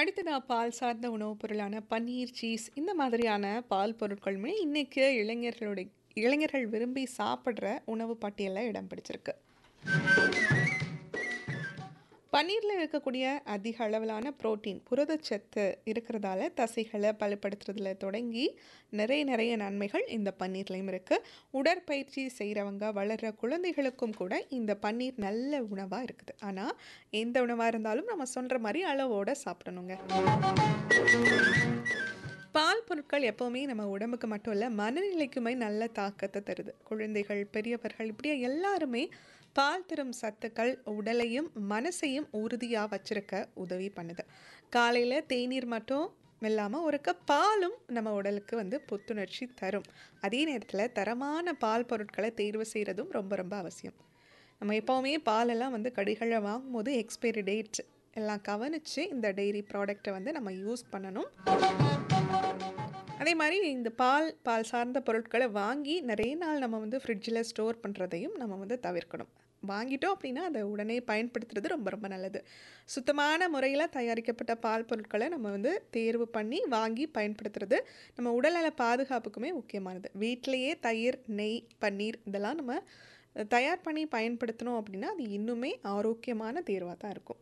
அடுத்ததா பால் சார்ந்த உணவுப் பொருளான பன்னீர், சீஸ் இந்த மாதிரியான பால் பொருட்களுமே இன்னைக்கு இளைஞர்கள் விரும்பி சாப்பிடுற உணவு பட்டியல்ல இடம் பிடிச்சிருக்கு. பன்னீர்ல இருக்கக்கூடிய அதிக அளவிலான புரோட்டீன், புரதச்சத்து இருக்கிறதால தசைகள பலப்படுத்துறதுல தொடங்கி நிறைய நன்மைகள் இந்த பன்னீர்லயும் இருக்கு. உடற்பயிற்சி செய்றவங்க, வளர்ற குழந்தைகளுக்கும் கூட இந்த பன்னீர் நல்ல உணவா இருக்குது. ஆனா, எந்த உணவா இருந்தாலும் நம்ம சொல்ற மாரி அளவோட சாப்பிடணுங்க. பால் பொருட்கள் எப்பவுமே நம்ம உடம்புக்கு மட்டும் இல்ல, மனநிலைக்குமே நல்ல தாக்கத்த தருது. குழந்தைகள், பெரியவர்கள் இப்படியே எல்லாருமே பால் தரும் சத்துக்கள் உடலையும், மனசையும் உறுதியா வச்சிருக்க உதவி பண்ணுது. காலையில தேநீர் மட்டும் இல்லாம ஒரு கப் பாலும் நம்ம உடலுக்கு புத்துணர்ச்சி தரும். அதே நேரத்துல தரமான பால் பொருட்கள தேர்வு செய்றதும் ரொம்ப அவசியம். நம்ம எப்பவுமே பாலெல்லாம் கடைகள்ல வாங்கும்போது எக்ஸ்பைரி டேட் எல்லாம் கவனிச்சு இந்த டெய்ரி ப்ராடக்ட்ட நம்ம யூஸ் பண்ணணும். அதே மாரி இந்த பால் சார்ந்த பொருட்கள வாங்கி நெறைய நாள் நம்ம ஃப்ரிட்ஜில ஸ்டோர் பண்றதையும் நம்ம தவிர்க்கணும். வாங்கிட்டோம் அப்படின்னா, அத உடனே பயன்படுத்துறது ரொம்ப நல்லது. சுத்தமான முறையில தயாரிக்கப்பட்ட பால் பொருட்கள நம்ம தேர்வு பண்ணி வாங்கி பயன்படுத்துறது, நம்ம உடல்நல பாதுகாப்புக்குமே முக்கியமானது. வீட்டிலேயே தயிர், நெய், பன்னீர் இதெல்லாம் நம்ம தயார் பண்ணி பயன்படுத்தினோம் அப்படின்னா, அது இன்னுமே ஆரோக்கியமான தேர்வா தான் இருக்கும்.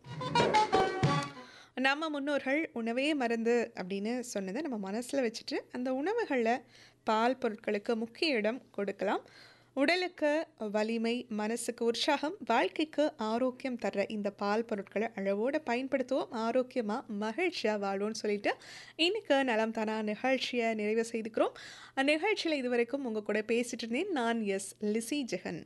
நம்ம முன்னோர்கள் உணவே மருந்து அப்படின்னு சொன்னதை நம்ம மனசில் வச்சுட்டு அந்த உணவுகளில் பால் பொருட்களுக்கு முக்கிய இடம் கொடுக்கலாம். உடலுக்கு வலிமை, மனசுக்கு உற்சாகம், வாழ்க்கைக்கு ஆரோக்கியம் தர்ற இந்த பால் பொருட்களை அளவோடு பயன்படுத்துவோம். ஆரோக்கியமாக மகிழ்ச்சியாக வாழ்வோம்னு சொல்லிட்டு இன்னைக்கு நலம் தானா நிகழ்ச்சியை நிறைவு செய்துக்கிறோம். நிகழ்ச்சியில் இதுவரைக்கும் உங்கள் கூட பேசிட்டு இருந்தேன் நான் லிசி ஜெகன்.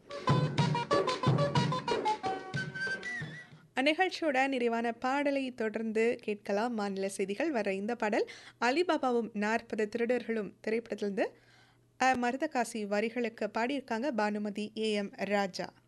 அந்நிகழ்ச்சியோட நிறைவான பாடலை தொடர்ந்து கேட்கலாம். மாநில செய்திகள் வர இந்த பாடல் அலிபாபாவும் 40 திருடர்களும் திரைப்படத்திலிருந்து மருதகாசி வரிகளுக்கு பாடியிருக்காங்க பானுமதி, ஏ எம் ராஜா.